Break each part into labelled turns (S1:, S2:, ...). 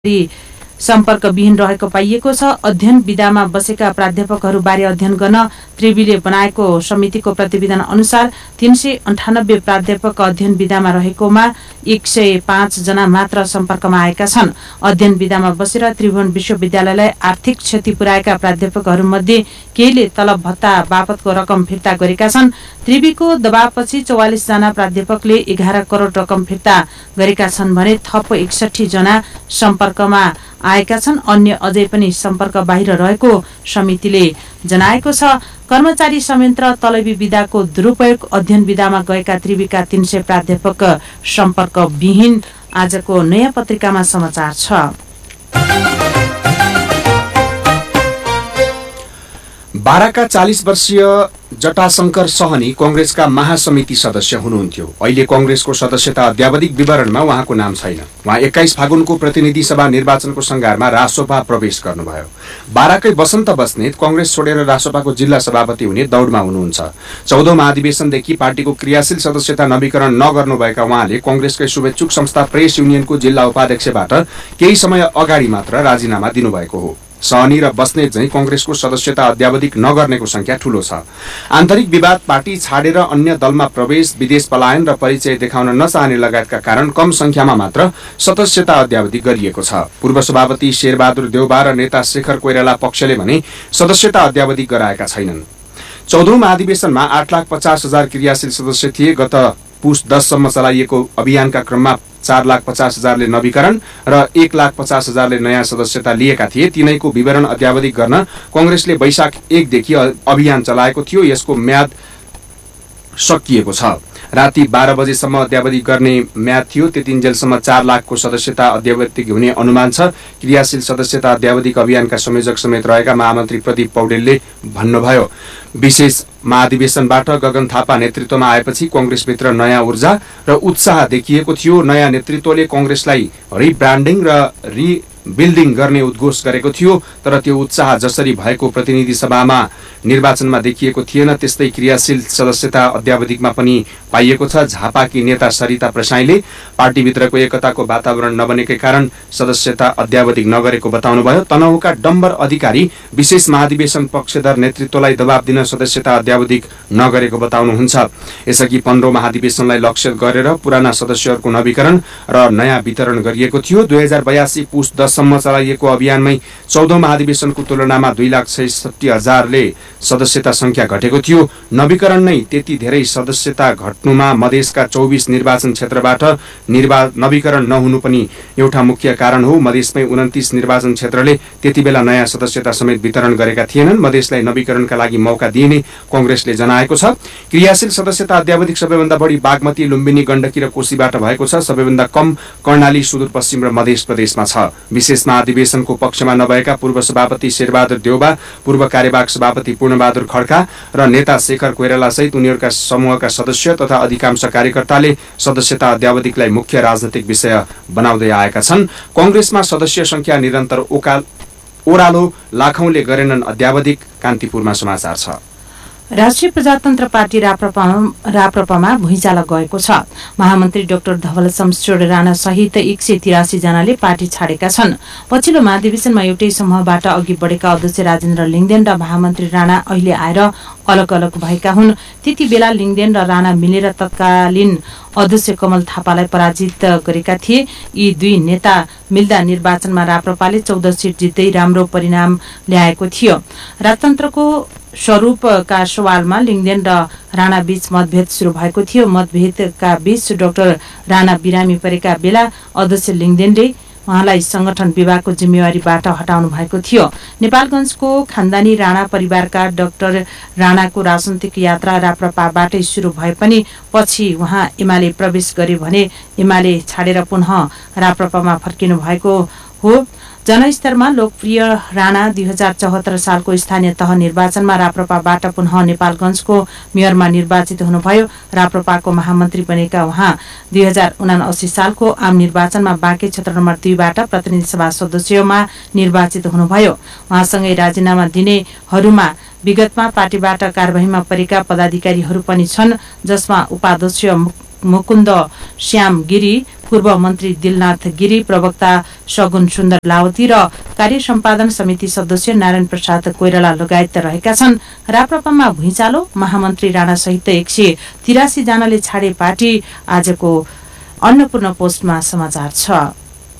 S1: सम्पर्कविहीन रहेको पाइएको छ। अध्ययन विधामा बसेका प्राध्यापकहरूबारे अध्ययन गर्न त्रिवीले बनाएको समितिको प्रतिवेदन अनुसार 398 प्राध्यापक अध्ययन विधामा रहेकोमा 105 जना मात्र सम्पर्कमा आएका छन्। अध्ययन विधामा बसेर त्रिभुवन विश्वविद्यालयलाई आर्थिक क्षति पुर्याएका प्राध्यापकहरूमध्ये केहीले तलब भत्ता बापतको रकम फिर्ता गरेका छन्। त्रिवीको दबावपछि 44 जना प्राध्यापकले 11 करोड रकम फिर्ता गरेका छन् भने थप 61 जना सम्पर्कमा आएका छन्। अन्य अझै पनि सम्पर्क बाहिर रहेको समितिले जनाएको छ। कर्मचारी संयन्त्र तलबी विधाको दुरुपयोग अध्ययन विधामा गएका त्रिवीका 300 प्राध्यापक सम्पर्कविहीन। आजको नयाँ पत्रिकामा समाचार छ।
S2: बाराका 40 वर्षीय जटाशंकर सहनी कांग्रेसका महासमिति सदस्य हुनुहुन्थ्यो। अहिले कांग्रेसको सदस्यता अध्यावधिक विवरणमा उहाँको नाम छैन। उहाँ 21 फागुनको प्रतिनिधि सभा निर्वाचनको संघारमा रासोपा प्रवेश गर्नुभयो। बाराकै बसन्त बस्नेत कांग्रेस छोडेर रासोपाको जिल्ला सभापति हुने दौडमा हुनुहुन्छ। 14औं महाधिवेशनदेखि पार्टीको क्रियाशील सदस्यता नवीकरण नगर्नुभएका उहाँले कांग्रेसकै शुभेच्छुक संस्था प्रेस युनियनको जिल्ला उपाध्यक्षबाट केही समय अगाडि मात्र राजीनामा दिनुभएको हो। सहनी र बस्नेत चाहिँ कांग्रेसको सदस्यता अध्यावधिक नगर्नेको संख्या ठूलो छ। आन्तरिक विवाद, पार्टी छाडेर अन्य दलमा प्रवेश, विदेश पलायन र परिचय देखाउन नचाहने लगायतका कारण कम संख्यामा मात्र सदस्यता अध्यावधिक गरिएको छ। पूर्व सभापति शेरबहादुर देउबा र नेता शेखर कोइराला पक्षले भने सदस्यता अध्यावधिक गराएका छैनन्। 14औं महाधिवेशनमा 8,50,000 क्रियाशील सदस्य थिए। गत पुस 10 सम्म चलाइएको अभियानका क्रममा 4,50,000ले नवीकरण र 1,50,000ले नयाँ सदस्यता लिएका थिए। तिनैको विवरण अध्यावधिक गर्न कांग्रेसले वैशाख 1 देखि अभियान चलाएको थियो। यसको म्याद सकिएको छ। राति 12 बजेसम्म अध्यावधिक गर्ने म्याद थियो। त्यतिन्जेलसम्म 4 लाखको सदस्यता अध्यावधिक हुने अनुमान छ। क्रियाशील सदस्यता अध्यावधिक अभियानका संयोजक समेत रहेका महामन्त्री प्रदीप पौडेलले भन्नुभयो, विशेष महाधिवेशनबाट गगन थापा नेतृत्वमा आएपछि कांग्रेसभित्र नयाँ ऊर्जा र उत्साह देखिएको थियो। नयाँ नेतृत्वले कांग्रेसलाई रिब्रान्डिङ र बिल्डिङ गर्ने उद्घोष गरेको थियो, तर त्यो उत्साह जसरी भएको प्रतिनिधि सभामा निर्वाचनमा देखिएको थिएन त्यस्तै क्रियाशील सदस्यता अध्यावधिकमा पनि पाइएको छ। झापाकी नेता सरिता प्रसाईले पार्टीभित्रको एकताको वातावरण नबनेकै कारण सदस्यता अध्यावधिक नगरेको बताउनुभयो। तनहुँका डम्बर अधिकारी विशेष महाधिवेशन पक्षधर नेतृत्वलाई दबाब दिन सदस्यता अध्यावधिक नगरेको बताउनुहुन्छ। यसअघि 15औं महाधिवेशनलाई लक्ष्य गरेर पुराना सदस्यहरूको नवीकरण र नयाँ वितरण गरिएको थियो। 2082 पुस 10 सम्म चलाइएको अभियानमै 14औं महाधिवेशनको तुलनामा 2,66,000ले सदस्यता संख्या घटेको थियो। नवीकरण नै त्यति धेरै सदस्यता घट्नुमा मधेसका 24 निर्वाचन क्षेत्रबाट नवीकरण नहुनु पनि एउटा मुख्य कारण हो। मधेसमै 29 निर्वाचन क्षेत्रले त्यति बेला नयाँ सदस्यता समेत वितरण गरेका थिएनन्। मधेसलाई नवीकरणका लागि मौका दिइने कांग्रेसले जनाएको छ। क्रियाशील सदस्यता अध्यावधिक सबैभन्दा बढी बागमती, लुम्बिनी, गण्डकी र कोशीबाट भएको छ। सबैभन्दा कम कर्णाली, सुदूरपश्चिम र मध्य प्रदेशमा छ। विशेष महाधिवेशनको पक्षमा नभएका पूर्व सभापति शेरबहादुर देउबा, पूर्व कार्यवाहक सभापति पूर्णबहादुर खड्का र नेता शेखर कोइराला सहित उनीहरूका समूहका सदस्य तथा अधिकांश कार्यकर्ताले सदस्यता अध्यावधिकलाई मुख्य राजनैतिक विषय बनाउँदै आएका छन्। कांग्रेसमा सदस्य संख्या निरन्तर ओह्रालो, लाखौंले गरेनन् अध्यावधिक। कान्तिपुरमा समाचार छ।
S1: राष्ट्रिय प्रजातन्त्र पार्टी राप्रपामा भुइँचालो गएको छ। महामन्त्री डाक्टर धवल शमशेर राणा सहित 183 जनाले पार्टी छाडेका छन्। पछिल्लो महाधिवेशनमा एउटै समूहबाट अघि बढेका अध्यक्ष राजेन्द्र लिङदेन र महामन्त्री राणा अहिले आएर अलग अलग भएका हुन्। त्यति बेला लिङदेन र राणा मिलेर तत्कालीन अध्यक्ष कमल थापालाई पराजित गरेका थिए। यी दुई नेता मिल्दा निर्वाचनमा राप्रपाले 14 सिट जित्दै राम्रो परिणाम ल्याएको थियो। राजतन्त्रको स्वरूपका सवालमा लिङदेन र राणा बीच मतभेद शुरू भएको थियो। मतभेदका बीच डाक्टर राणा बिरामी परेका बेला अध्यक्ष लिङदेनले उहाँलाई संगठन विभागको जिम्मेवारीबाट हटाउनु भएको थियो। नेपालगञ्जको खानदानी राणा परिवारका डाक्टर राणाको राजनैतिक यात्रा राप्रपाबाटै शुरू भए पनि पछि उहाँ एमाले प्रवेश गरे भने एमाले छाडेर पुनः राप्रपामा फर्किनु भएको हो। जनस्तरमा लोकप्रिय राणा 2074 सालको स्थानीय तह निर्वाचनमा राप्रपाबाट पुनः नेपालगञ्जको मेयरमा निर्वाचित हुनुभयो। राप्रपाको महामन्त्री बनेका उहाँ 2079 सालको आम निर्वाचनमा बाँके क्षेत्र नम्बर 2 बाट प्रतिनिधि सभा सदस्यमा निर्वाचित हुनुभयो। उहाँसँगै राजीनामा दिनेहरूमा विगतमा पार्टीबाट कारबाहीमा परेका पदाधिकारीहरू पनि छन्, जसमा उपाध्यक्ष मुकुन्द श्याम गिरी, पूर्व मन्त्री दिलनाथ गिरी, प्रवक्ता सगुन सुन्दर लावती र कार्य सम्पादन समिति सदस्य नारायण प्रसाद कोइराला लगायत रहेका छन्। राप्रपामा भुइँचालो, महामन्त्री राणा सहित 183 जनाले छाडे पार्टी। आजको अन्नपूर्ण पोस्टमा समाचार छ।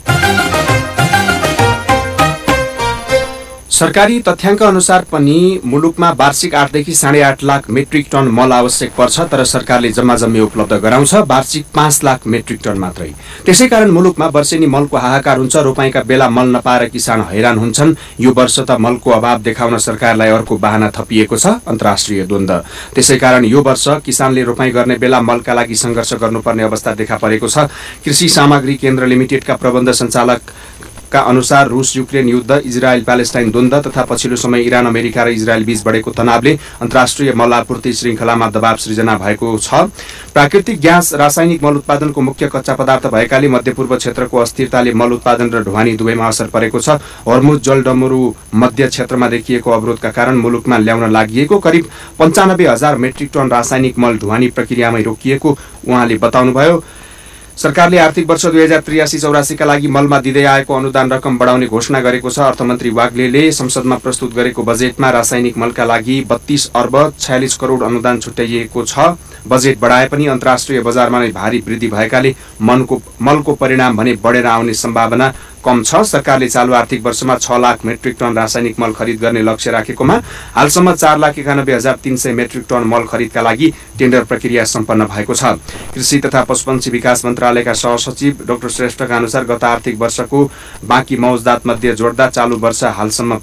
S2: सरकारी तथ्याङ्क अनुसार पनि मुलुकमा वार्षिक 8 देखि 8.5 लाख मेट्रिक टन मल आवश्यक पर्छ, तर सरकारले जम्माजम्मी उपलब्ध गराउँछ वार्षिक 5 लाख मेट्रिक टन मात्रै। त्यसैकारण मुलुकमा वर्षेनी मलको हाहाकार हुन्छ। रोपाईका बेला मल नपाएर किसान हैरान हुन्छन्। यो वर्ष त मलको अभाव देखाउन सरकारलाई अर्को बहाना थपिएको छ, अन्तर्राष्ट्रिय द्वन्द्व। त्यसैकारण यो वर्ष किसानले रोपाई गर्ने बेला मलका लागि सङ्घर्ष गर्नुपर्ने अवस्था देखा परेको छ। कृषि सामग्री केन्द्र लिमिटेडका प्रबन्ध सञ्चालक का अनुसार रुस युक्रेन युद्ध, इजरायल प्यालेस्टाइन द्वन्द्व तथा पछिल्लो समय इरान अमेरिका र इजरायल बीच बढेको तनावले अन्तर्राष्ट्रिय मल आपूर्ति श्रृङ्खलामा दबाव सृजना भएको छ। प्राकृतिक ग्यास, रासायनिक मल उत्पादनको मुख्य कच्चा पदार्थ भएकाले मध्यपूर्व क्षेत्रको अस्थिरताले मल उत्पादन र ढुवानी दुवैमा असर परेको छ। हर्मुज जलडमरू मध्य क्षेत्रमा देखिएको अवरोधका कारण मुलुकमा ल्याउन लागि करिब 95,000 मेट्रिक टन रासायनिक मल ढुवानी प्रक्रियामै रोकिएको उहाँले बताउनुभयो। सरकारले आर्थिक वर्ष 2083-84 का लागि मलमा दिँदै आएको अनुदान रकम बढाउने घोषणा गरेको छ। अर्थमन्त्री वाग्लेले संसदमा प्रस्तुत गरेको बजेटमा रासायनिक मलका लागि 32 अर्ब 46 करोड अनुदान छुट्याइएको छ। बजेट बढाए पनि अन्तर्राष्ट्रिय बजारमा नै भारी वृद्धि भएकाले मलको परिणाम भने बढेर आउने सम्भावना कम छ। सरकारले चालु आर्थिक वर्षमा 6 लाख मेट्रिक टन रासायनिक मल खरिद गर्ने लक्ष्य राखेकोमा हालसम्म 4,91,300 मेट्रिक टन मल खरिदका लागि टेन्डर प्रक्रिया सम्पन्न भएको छ। कृषि तथा पशुपन्छी विकास मन्त्रालयका सहसचिव डाक्टर श्रेष्ठका अनुसार गत आर्थिक वर्षको बाँकी मौजदात मध्ये जोड्दा चालु वर्ष हालसम्म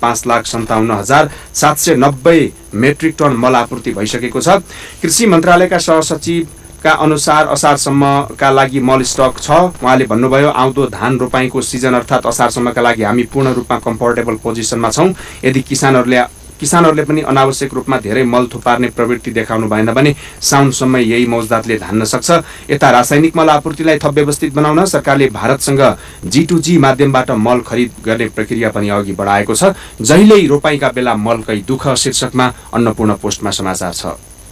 S2: 5,57,790 मेट्रिक टन मल आपूर्ति भइसकेको छ। कृषि मन्त्रालयका सहसचिव का अनुसार असारसम्मका लागि मल स्टक छ। उहाँले भन्नुभयो, आउँदो धान रोपाईको सिजन अर्थात् असारसम्मका लागि हामी पूर्ण रूपमा कम्फर्टेबल पोजिसनमा छौं। यदि किसानहरूले पनि अनावश्यक रूपमा धेरै मल थुपार्ने प्रवृत्ति देखाउनु भएन भने साउनसम्म यही मौजदातले धान्न सक्छ। यता रासायनिक मल आपूर्तिलाई थप व्यवस्थित बनाउन सरकारले भारतसँग G2G माध्यमबाट मल खरिद गर्ने प्रक्रिया पनि अघि बढाएको छ। जहिल्यै रोपाईका बेला मलकै दुःख शीर्षकमा अन्नपूर्ण पोस्टमा समाचार छ।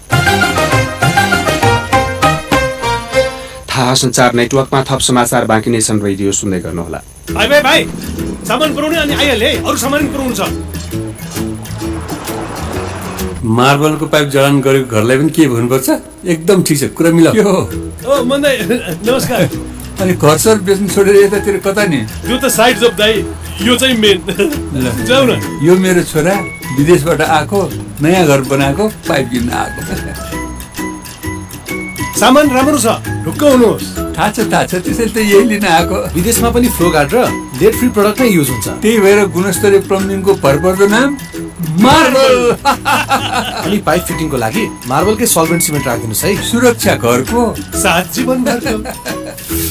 S2: थाहा सञ्चार नेटवर्कमा थप समाचार बाँकी नै छन्। रेडियो सुन्दै गर्नुहोला।
S3: भाइ सामान पुर्याउने अनि आइहाले, अरु सामान पुर्याउनु छ।
S4: मार्बलको पाइप जडान गरेको घरलाई पनि के भन्नुपर्छ? एकदम ठिक छ, कुरा मिलाऊ।
S3: ओ मन्दै नमस्कार।
S4: अनि घर सर बेच्नु छोडेर यतातिर कता नि?
S3: यो त साइड जब दाइ, यो चाहिँ मेन। जाऊ न।
S4: यो मेरो छोरा विदेशबाट आएको, नयाँ घर बनाएको, पाइप किन्न आएको।
S3: सामान राम्रो छ, ढुक्क हुनुहोस्।
S4: थाहा छ त्यसैले त यही लिन आएको।
S3: विदेशमा पनि फ्लो गार्ड र लेड फ्री प्रडक्ट नै युज हुन्छ।
S4: त्यही भएर गुणस्तरीय प्लम्बिङको भरपर्दो नाम मार्बल।
S3: अनि पाइप फिटिङको लागि मार्बलकै सल्भेन्ट सिमेन्ट राखिदिनुस् है।
S4: सुरक्षा घरको
S3: साथ जीवनभरको।